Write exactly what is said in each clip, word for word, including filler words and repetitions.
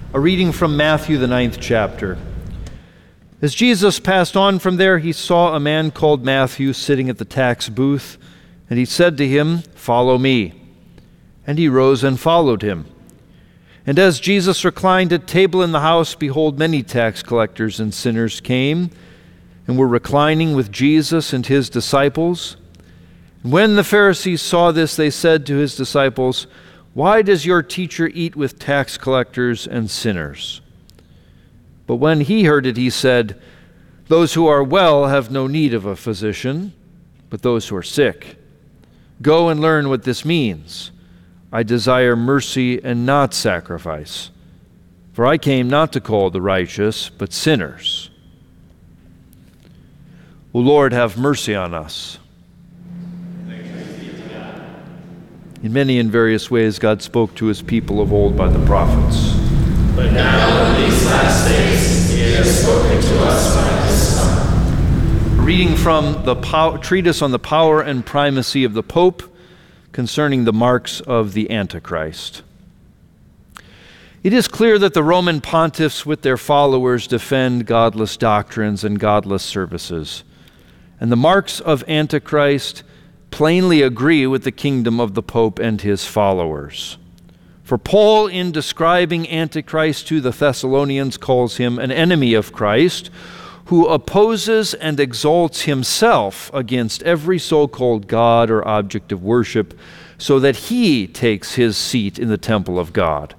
A reading from Matthew, the ninth chapter. As Jesus passed on from there, he saw a man called Matthew sitting at the tax booth, and he said to him, "Follow me." And he rose and followed him. And as Jesus reclined at table in the house, behold, many tax collectors and sinners came and were reclining with Jesus and his disciples. And when the Pharisees saw this, they said to his disciples, "Why does your teacher eat with tax collectors and sinners?" But when he heard it, he said, "Those who are well have no need of a physician, but those who are sick. Go and learn what this means. I desire mercy and not sacrifice. For I came not to call the righteous, but sinners." O Lord, have mercy on us. In many and various ways, God spoke to his people of old by the prophets. But now in these last days, he has spoken to us by his Son. A reading from the pow- treatise on the power and primacy of the Pope concerning the marks of the Antichrist. It is clear that the Roman pontiffs with their followers defend godless doctrines and godless services, and the marks of Antichrist plainly agree with the kingdom of the Pope and his followers. For Paul, in describing Antichrist to the Thessalonians, calls him an enemy of Christ, who opposes and exalts himself against every so-called God or object of worship, so that he takes his seat in the temple of God.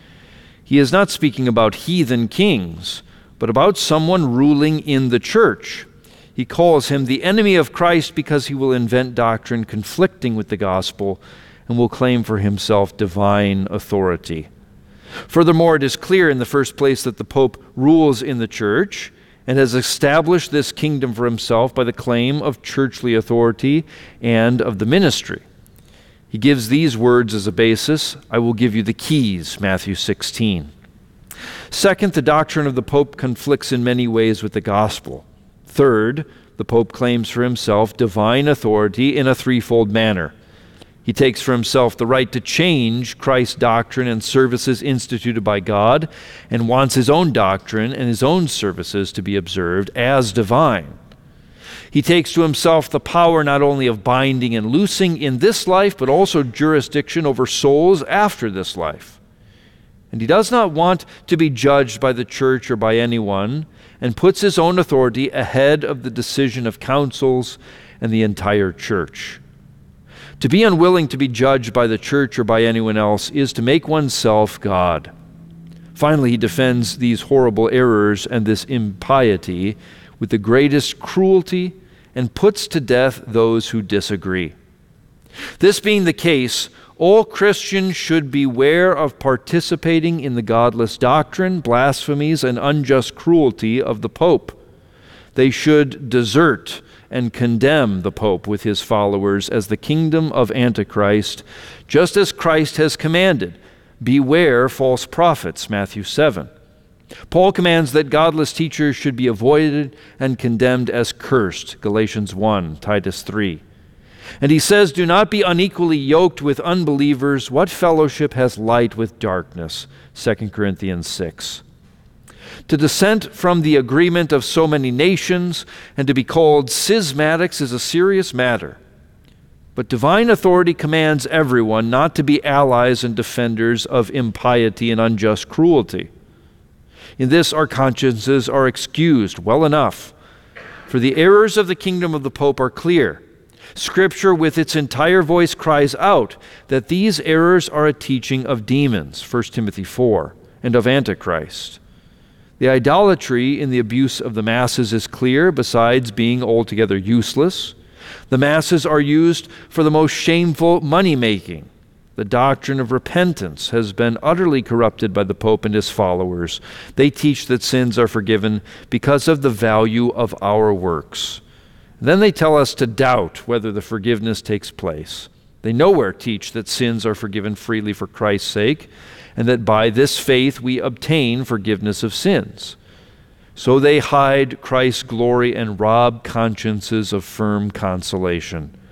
He is not speaking about heathen kings, but about someone ruling in the church. He calls him the enemy of Christ because he will invent doctrine conflicting with the gospel and will claim for himself divine authority. Furthermore, it is clear in the first place that the Pope rules in the church and has established this kingdom for himself by the claim of churchly authority and of the ministry. He gives these words as a basis: "I will give you the keys," Matthew sixteen. Second, the doctrine of the Pope conflicts in many ways with the gospel. Third, the Pope claims for himself divine authority in a threefold manner. He takes for himself the right to change Christ's doctrine and services instituted by God, and wants his own doctrine and his own services to be observed as divine. He takes to himself the power not only of binding and loosing in this life, but also jurisdiction over souls after this life. And he does not want to be judged by the church or by anyone, and puts his own authority ahead of the decision of councils and the entire church. To be unwilling to be judged by the church or by anyone else is to make oneself God. Finally, he defends these horrible errors and this impiety with the greatest cruelty and puts to death those who disagree. This being the case, all Christians should beware of participating in the godless doctrine, blasphemies, and unjust cruelty of the Pope. They should desert and condemn the Pope with his followers as the kingdom of Antichrist, just as Christ has commanded. Beware false prophets, Matthew seven. Paul commands that godless teachers should be avoided and condemned as cursed, Galatians one, Titus three. And he says, "Do not be unequally yoked with unbelievers. What fellowship has light with darkness?" Second Corinthians six. To dissent from the agreement of so many nations and to be called schismatics is a serious matter. But divine authority commands everyone not to be allies and defenders of impiety and unjust cruelty. In this, our consciences are excused well enough, for the errors of the kingdom of the Pope are clear. Scripture with its entire voice cries out that these errors are a teaching of demons, First Timothy four, and of Antichrist. The idolatry in the abuse of the masses is clear, besides being altogether useless. The masses are used for the most shameful money-making. The doctrine of repentance has been utterly corrupted by the Pope and his followers. They teach that sins are forgiven because of the value of our works. Then they tell us to doubt whether the forgiveness takes place. They nowhere teach that sins are forgiven freely for Christ's sake, and that by this faith we obtain forgiveness of sins. So they hide Christ's glory and rob consciences of firm consolation.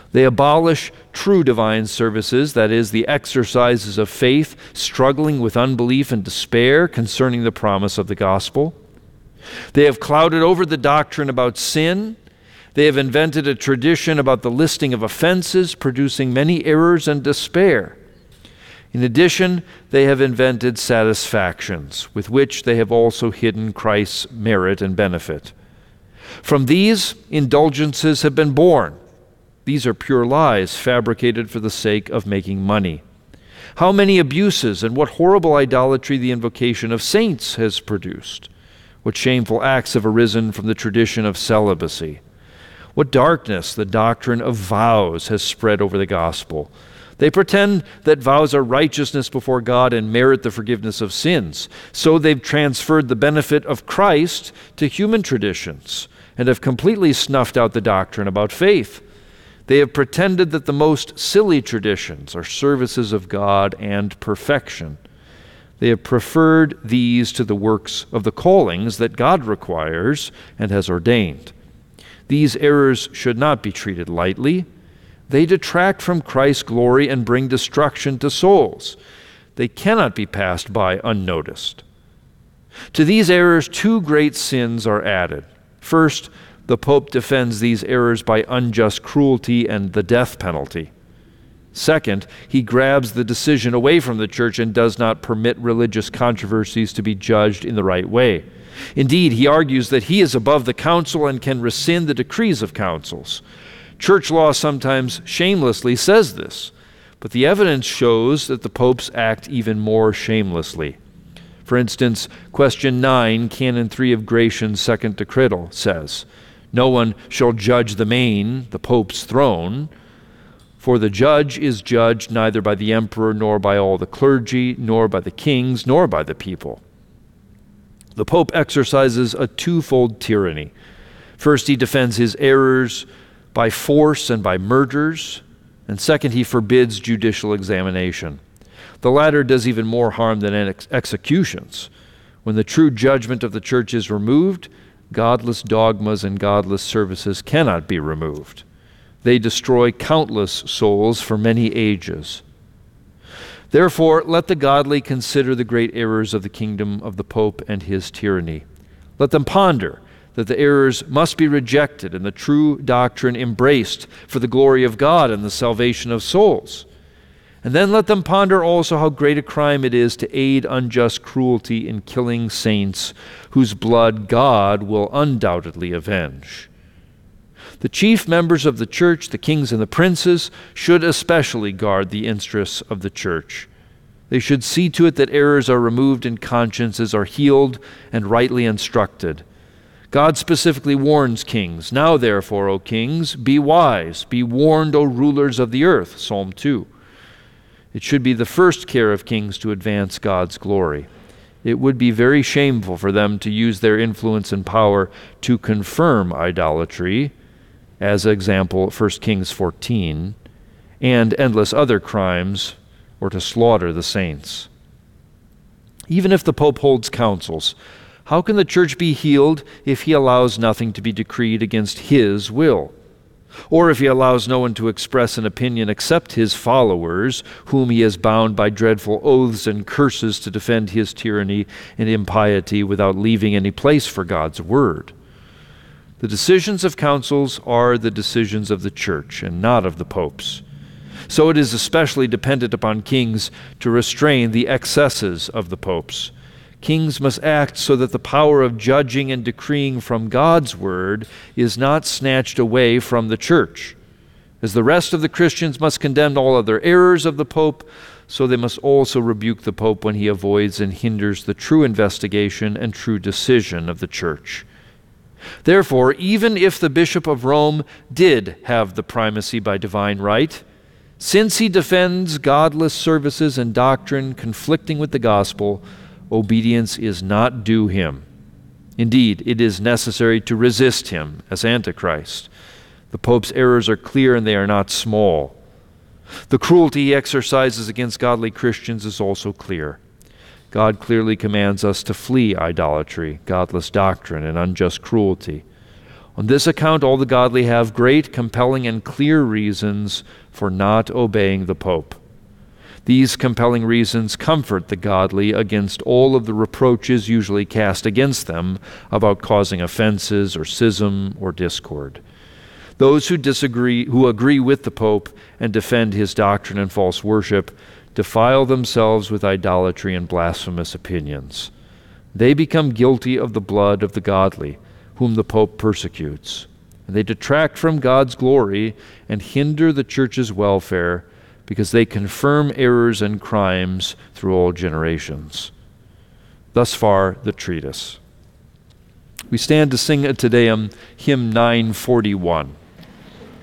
They abolish true divine services, that is, the exercises of faith, struggling with unbelief and despair concerning the promise of the gospel. They have clouded over the doctrine about sin. They have invented a tradition about the listing of offenses, producing many errors and despair. In addition, they have invented satisfactions, with which they have also hidden Christ's merit and benefit. From these, indulgences have been born. These are pure lies fabricated for the sake of making money. How many abuses and what horrible idolatry the invocation of saints has produced. What shameful acts have arisen from the tradition of celibacy. What darkness the doctrine of vows has spread over the gospel. They pretend that vows are righteousness before God and merit the forgiveness of sins. So they've transferred the benefit of Christ to human traditions and have completely snuffed out the doctrine about faith. They have pretended that the most silly traditions are services of God and perfection. They have preferred these to the works of the callings that God requires and has ordained. These errors should not be treated lightly. They detract from Christ's glory and bring destruction to souls. They cannot be passed by unnoticed. To these errors, two great sins are added. First, the Pope defends these errors by unjust cruelty and the death penalty. Second, he grabs the decision away from the church and does not permit religious controversies to be judged in the right way. Indeed, he argues that he is above the council and can rescind the decrees of councils. Church law sometimes shamelessly says this, but the evidence shows that the popes act even more shamelessly. For instance, question nine, Canon three of Gratian's Second Decretal says, "No one shall judge the main, the pope's throne, for the judge is judged neither by the emperor, nor by all the clergy, nor by the kings, nor by the people." The pope exercises a twofold tyranny. First, he defends his errors by force and by murders, and second, he forbids judicial examination. The latter does even more harm than ex- executions. When the true judgment of the church is removed, godless dogmas and godless services cannot be removed. They destroy countless souls for many ages. Therefore, let the godly consider the great errors of the kingdom of the Pope and his tyranny. Let them ponder that the errors must be rejected and the true doctrine embraced for the glory of God and the salvation of souls. And then let them ponder also how great a crime it is to aid unjust cruelty in killing saints whose blood God will undoubtedly avenge. The chief members of the church, the kings and the princes, should especially guard the interests of the church. They should see to it that errors are removed and consciences are healed and rightly instructed. God specifically warns kings, "Now therefore, O kings, be wise, be warned, O rulers of the earth," Psalm two. It should be the first care of kings to advance God's glory. It would be very shameful for them to use their influence and power to confirm idolatry, as example, First Kings fourteen, and endless other crimes, or to slaughter the saints. Even if the Pope holds councils, how can the church be healed if he allows nothing to be decreed against his will? Or if he allows no one to express an opinion except his followers, whom he has bound by dreadful oaths and curses to defend his tyranny and impiety without leaving any place for God's word? The decisions of councils are the decisions of the church and not of the popes. So it is especially dependent upon kings to restrain the excesses of the popes. Kings must act so that the power of judging and decreeing from God's word is not snatched away from the church. As the rest of the Christians must condemn all other errors of the Pope, so they must also rebuke the Pope when he avoids and hinders the true investigation and true decision of the church. Therefore, even if the Bishop of Rome did have the primacy by divine right, since he defends godless services and doctrine conflicting with the gospel, obedience is not due him. Indeed, it is necessary to resist him as Antichrist. The Pope's errors are clear and they are not small. The cruelty he exercises against godly Christians is also clear. God clearly commands us to flee idolatry, godless doctrine, and unjust cruelty. On this account, all the godly have great, compelling, and clear reasons for not obeying the Pope. These compelling reasons comfort the godly against all of the reproaches usually cast against them about causing offenses or schism or discord. Those who disagree, who agree with the Pope and defend his doctrine and false worship, defile themselves with idolatry and blasphemous opinions. They become guilty of the blood of the godly, whom the Pope persecutes. And they detract from God's glory and hinder the Church's welfare because they confirm errors and crimes through all generations. Thus far, the treatise. We stand to sing a Te Deum, hymn nine forty-one.